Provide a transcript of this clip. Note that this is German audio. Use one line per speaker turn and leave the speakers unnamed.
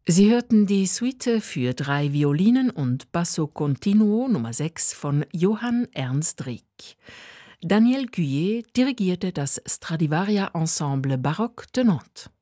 Sie hörten die Suite für 3 Violinen und Basso Continuo Nummer 6 von Johann Ernst Rieck. Daniel Cuyer dirigierte das Stradivaria Ensemble Baroque de Nantes.